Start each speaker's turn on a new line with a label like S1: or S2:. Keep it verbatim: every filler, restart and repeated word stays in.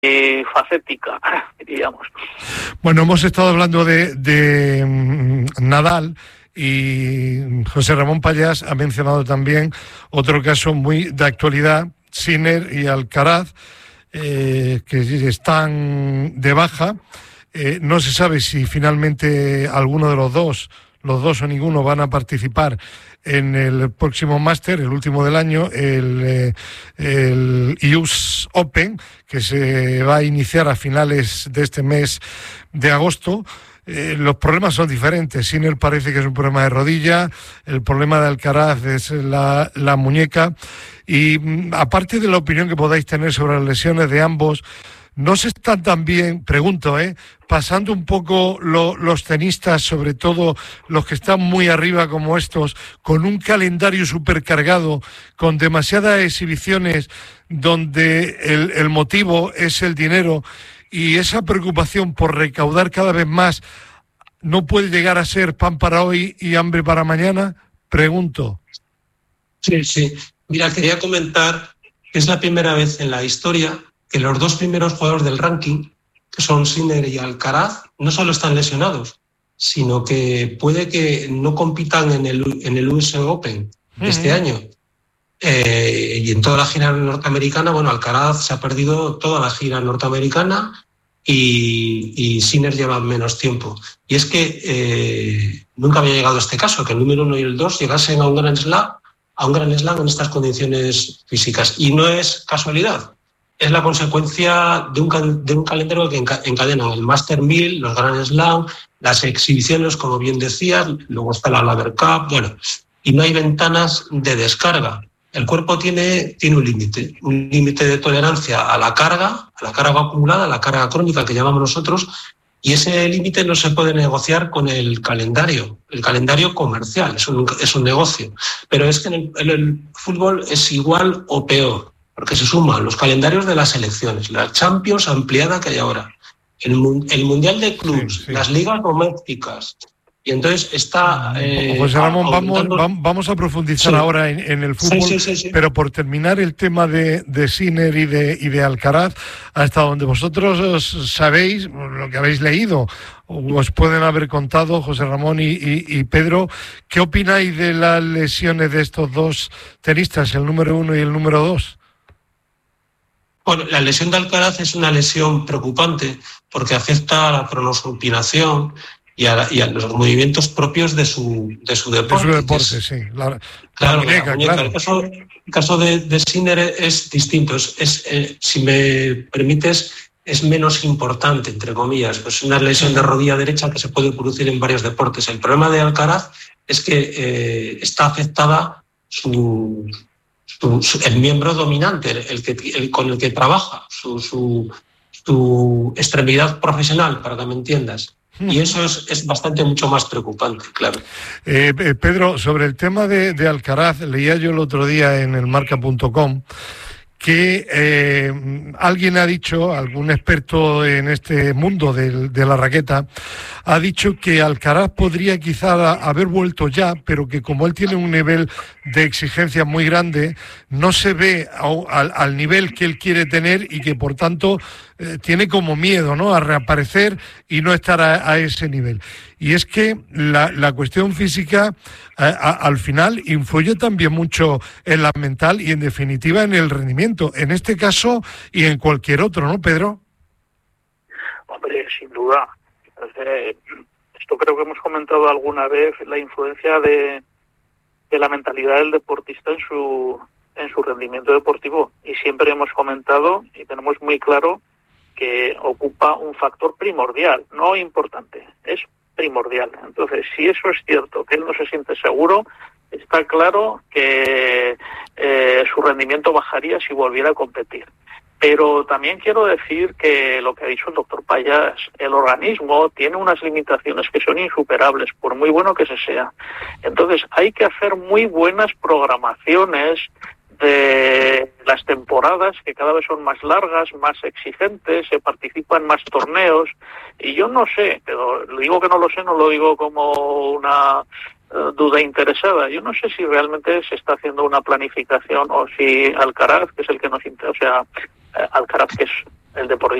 S1: eh, facética, diríamos.
S2: Bueno, hemos estado hablando de, de um, Nadal, y José Ramón Pallás ha mencionado también otro caso muy de actualidad, Sinner y Alcaraz, eh, que están de baja. Eh, no se sabe si finalmente alguno de los dos, los dos o ninguno, van a participar en el próximo máster, el último del año, el, eh, el U S Open, que se va a iniciar a finales de este mes de agosto. Eh, los problemas son diferentes. Sinner parece que es un problema de rodilla, el problema de Alcaraz es la, la muñeca. Y mm, aparte de la opinión que podáis tener sobre las lesiones de ambos, ¿no se están también, pregunto, eh, pasando un poco lo, los tenistas, sobre todo los que están muy arriba como estos, con un calendario supercargado, con demasiadas exhibiciones donde el, el motivo es el dinero, y esa preocupación por recaudar cada vez más no puede llegar a ser pan para hoy y hambre para mañana? Pregunto.
S3: Sí, sí. Mira, quería comentar que es la primera vez en la historia que los dos primeros jugadores del ranking, que son Sinner y Alcaraz, no solo están lesionados, sino que puede que no compitan en el, en el U S Open de este uh-huh. año. Eh, y en toda la gira norteamericana, bueno, Alcaraz se ha perdido toda la gira norteamericana y, y Sinner lleva menos tiempo. Y es que eh, nunca había llegado a este caso, que el número uno y el dos llegasen a un Grand Slam, a un Grand Slam en estas condiciones físicas. Y no es casualidad, es la consecuencia de un, de un calendario que encadena el Master mil, los Grand Slam, las exhibiciones, como bien decías, luego está la Laver Cup, bueno, y no hay ventanas de descarga. El cuerpo tiene, tiene un límite, un límite de tolerancia a la carga, a la carga acumulada, a la carga crónica que llamamos nosotros, y ese límite no se puede negociar con el calendario, el calendario comercial, es un, es un negocio. Pero es que en el, en el fútbol es igual o peor, porque se suman los calendarios de las selecciones, la Champions ampliada que hay ahora, el, el Mundial de Clubs, sí, sí. las ligas domésticas. Y entonces está... Eh,
S2: José Ramón, vamos, vamos a profundizar sí. ahora en, en el fútbol, sí, sí, sí, sí. pero por terminar el tema de, de Sinner y de, y de Alcaraz, hasta donde vosotros sabéis, lo que habéis leído, os pueden haber contado, José Ramón y, y, y Pedro, ¿qué opináis de las lesiones de estos dos tenistas, el número uno y el número dos?
S3: Bueno, la lesión de Alcaraz es una lesión preocupante porque afecta a la cronosulpinación y a, y a los movimientos propios de su, de su deporte.
S2: De su deporte, es, sí. La,
S3: claro,
S2: la muñeca,
S3: la muñeca.
S2: Claro.
S3: El caso, el caso de, de Sinner es distinto. Es, es eh, si me permites, es menos importante, entre comillas. Pues es una lesión de rodilla derecha que se puede producir en varios deportes. El problema de Alcaraz es que eh, está afectada su, su, su, el miembro dominante, el, que, el con el que trabaja, su, su, su extremidad profesional, para que me entiendas. Y eso es, es bastante mucho más preocupante, claro.
S2: Eh, eh, Pedro, sobre el tema de, de Alcaraz, leía yo el otro día en el marca punto com que eh, alguien ha dicho, algún experto en este mundo de, de la raqueta, ha dicho que Alcaraz podría quizá haber vuelto ya, pero que como él tiene un nivel de exigencia muy grande, no se ve a, al, al nivel que él quiere tener y que por tanto eh, tiene como miedo, ¿no?, a reaparecer y no estar a, a ese nivel. Y es que la, la cuestión física a, a, al final influye también mucho en la mental y en definitiva en el rendimiento, en este caso y en cualquier otro, ¿no, Pedro?
S1: Hombre, sin duda. Eh, esto creo que hemos comentado alguna vez, la influencia de, de la mentalidad del deportista en su, en su rendimiento deportivo. Y siempre hemos comentado y tenemos muy claro que ocupa un factor primordial, no importante, es primordial. Entonces, si eso es cierto, que él no se siente seguro, está claro que eh, su rendimiento bajaría si volviera a competir. Pero también quiero decir que lo que ha dicho el doctor Pallás, el organismo tiene unas limitaciones que son insuperables, por muy bueno que se sea. Entonces, hay que hacer muy buenas programaciones de las temporadas, que cada vez son más largas, más exigentes, se participan más torneos, y yo no sé, pero digo que no lo sé, no lo digo como una uh, duda interesada, yo no sé si realmente se está haciendo una planificación o si Alcaraz, que es el que nos interesa, o sea, Alcaraz, que es el deportista